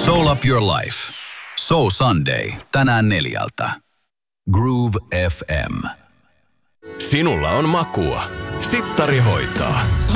Soul Up Your Life. Soul Sunday. Tänään 4. Groove FM. Sinulla on makua. Sittari hoitaa.